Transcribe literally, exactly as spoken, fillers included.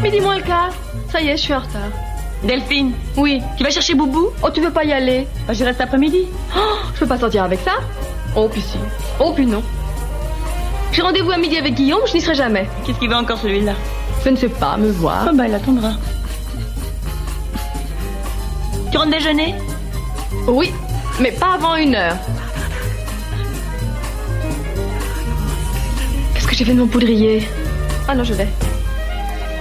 Midi moins le quart. Ça y est, je suis en retard. Delphine. Oui. Tu vas chercher Boubou? Oh, tu veux pas y aller? Bah, je reste après-midi. Oh, je peux pas sortir avec ça? Oh, puis si. Oh, puis non. J'ai rendez-vous à midi avec Guillaume, je n'y serai jamais. Qu'est-ce qu'il veut encore celui-là? Je ne sais pas, me voir. Oh, bah, il attendra. Tu rentres déjeuner? Oui, mais pas avant une heure. Qu'est-ce que j'ai fait de mon poudrier? Ah non, je vais.